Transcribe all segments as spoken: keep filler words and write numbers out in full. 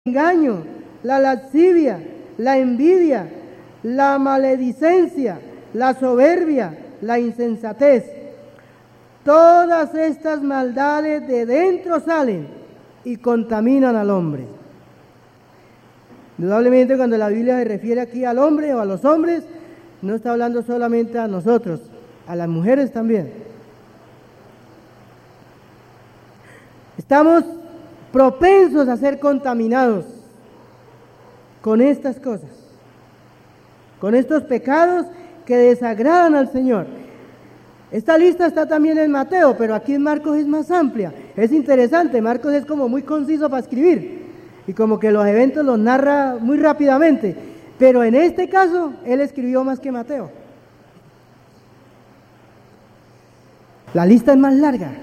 engaño, la lascivia, la envidia, la maledicencia, la soberbia, la insensatez. Todas estas maldades de dentro salen y contaminan al hombre. Indudablemente, cuando la Biblia se refiere aquí al hombre o a los hombres, no está hablando solamente a nosotros, a las mujeres también. Estamos propensos a ser contaminados con estas cosas, con estos pecados que desagradan al Señor. Esta lista está también en Mateo, pero aquí en Marcos es más amplia. Es interesante, Marcos es como muy conciso para escribir y como que los eventos los narra muy rápidamente, pero en este caso él escribió más que Mateo. La lista es más larga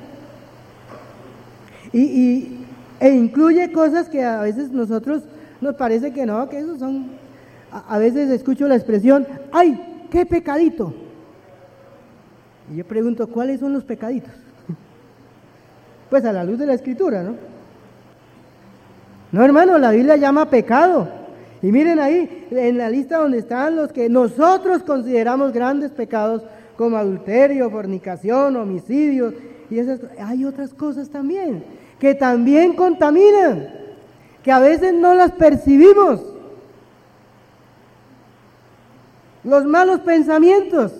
y, y e incluye cosas que a veces nosotros nos parece que no, que esos son, a, a veces escucho la expresión, ¡ay, qué pecadito! Y yo pregunto, ¿cuáles son los pecaditos? Pues a la luz de la Escritura, ¿no? No, hermano, la Biblia llama pecado. Y miren ahí, en la lista donde están los que nosotros consideramos grandes pecados, como adulterio, fornicación, homicidio, y esas, hay otras cosas también que también contaminan, que a veces no las percibimos. Los malos pensamientos,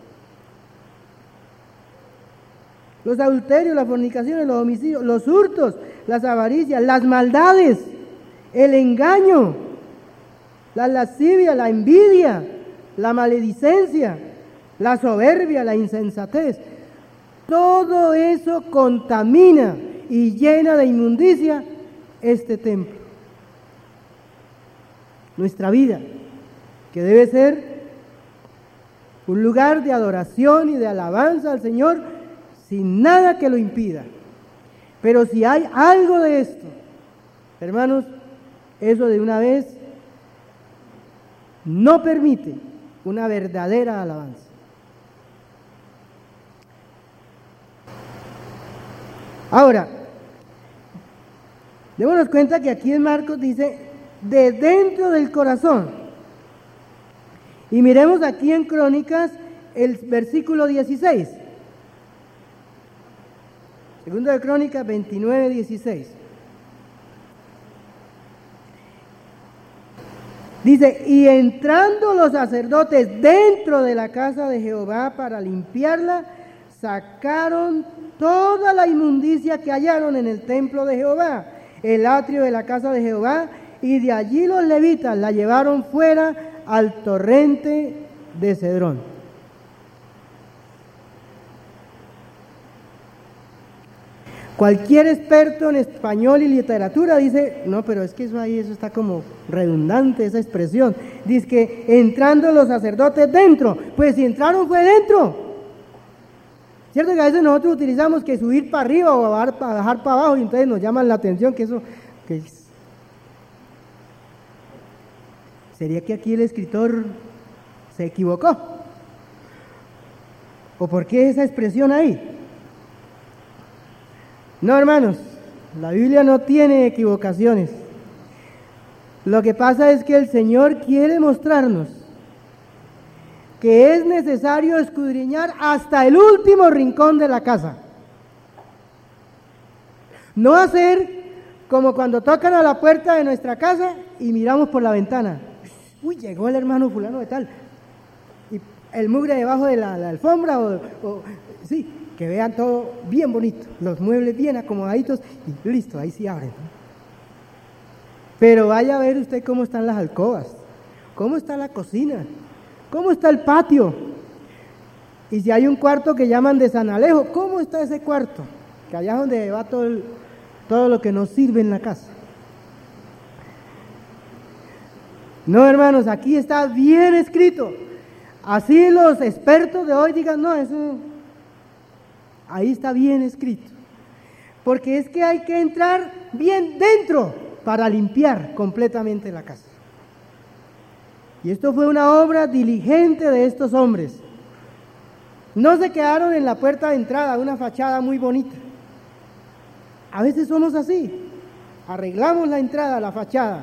los adulterios, las fornicaciones, los homicidios, los hurtos, las avaricias, las maldades, el engaño, la lascivia, la envidia, la maledicencia, la soberbia, la insensatez. Todo eso contamina y llena de inmundicia este templo. Nuestra vida, que debe ser un lugar de adoración y de alabanza al Señor, sin nada que lo impida. Pero si hay algo de esto, hermanos, eso de una vez no permite una verdadera alabanza. Ahora, démonos cuenta que aquí en Marcos dice, de dentro del corazón. Y miremos aquí en Crónicas el versículo dieciséis. Segundo de Crónicas veintinueve, dieciséis. Dice, y entrando los sacerdotes dentro de la casa de Jehová para limpiarla, sacaron toda la inmundicia que hallaron en el templo de Jehová, el atrio de la casa de Jehová, y de allí los levitas la llevaron fuera al torrente de Cedrón. Cualquier experto en español y literatura dice, no, pero es que eso ahí, eso está como redundante, esa expresión. Dice que entrando los sacerdotes dentro, pues si entraron fue dentro. Cierto que a veces nosotros utilizamos que subir para arriba o bajar para, bajar para abajo y entonces nos llaman la atención que eso... Que es... ¿Sería que aquí el escritor se equivocó? ¿O por qué esa expresión ahí? No, hermanos, la Biblia no tiene equivocaciones. Lo que pasa es que el Señor quiere mostrarnos que es necesario escudriñar hasta el último rincón de la casa. No hacer como cuando tocan a la puerta de nuestra casa y miramos por la ventana. Uy, llegó el hermano fulano de tal. Y el mugre debajo de la, la alfombra, o, o sí, que vean todo bien bonito, los muebles bien acomodaditos y listo, ahí sí abren. Pero vaya a ver usted cómo están las alcobas, cómo está la cocina, cómo está el patio. Y si hay un cuarto que llaman de San Alejo, ¿cómo está ese cuarto? Que allá es donde va todo, el, todo lo que nos sirve en la casa. No, hermanos, aquí está bien escrito. Así los expertos de hoy digan, no, eso... Ahí está bien escrito. Porque es que hay que entrar bien dentro para limpiar completamente la casa. Y esto fue una obra diligente de estos hombres. No se quedaron en la puerta de entrada, una fachada muy bonita. A veces somos así. arreglamos la entrada, la fachada,